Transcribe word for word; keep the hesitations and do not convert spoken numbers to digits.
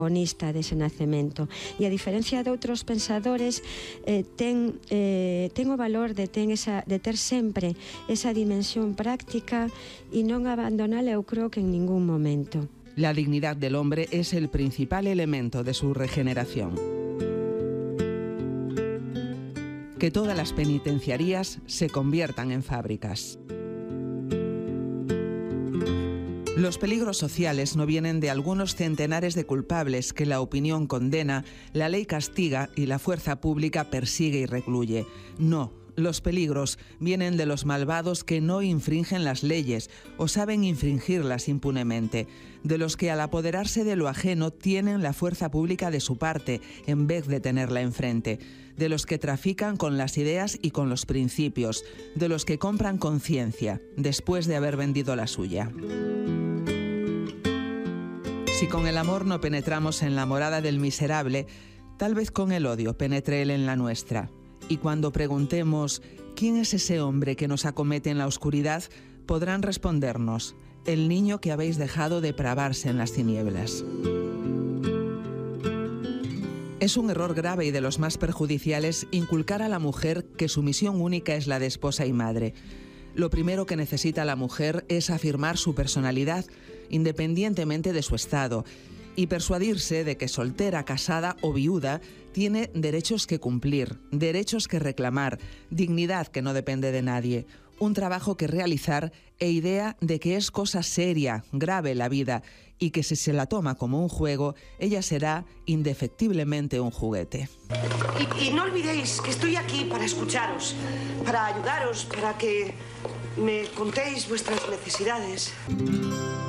protagonista dese nacemento. E a diferencia de outros pensadores, eh, ten, eh, ten o valor de, ten esa, de ter sempre esa dimensión práctica e non abandonala, eu creo que en ningún momento. La dignidad del hombre es el principal elemento de su regeneración. Que todas las penitenciarías se conviertan en fábricas. Los peligros sociales no vienen de algunos centenares de culpables que la opinión condena, la ley castiga y la fuerza pública persigue y recluye. No, los peligros vienen de los malvados que no infringen las leyes o saben infringirlas impunemente, de los que al apoderarse de lo ajeno tienen la fuerza pública de su parte en vez de tenerla enfrente, de los que trafican con las ideas y con los principios, de los que compran conciencia después de haber vendido la suya. Si con el amor no penetramos en la morada del miserable, tal vez con el odio penetre él en la nuestra. Y cuando preguntemos ¿quién es ese hombre que nos acomete en la oscuridad?, podrán respondernos: el niño que habéis dejado depravarse en las tinieblas. Es un error grave y de los más perjudiciales inculcar a la mujer que su misión única es la de esposa y madre. Lo primero que necesita la mujer es afirmar su personalidad, independientemente de su estado, y persuadirse de que soltera, casada o viuda tiene derechos que cumplir, derechos que reclamar, dignidad que no depende de nadie, un trabajo que realizar e idea de que es cosa seria, grave la vida y que si se la toma como un juego, ella será indefectiblemente un juguete. Y, y no olvidéis que estoy aquí para escucharos, para ayudaros, para que me contéis vuestras necesidades.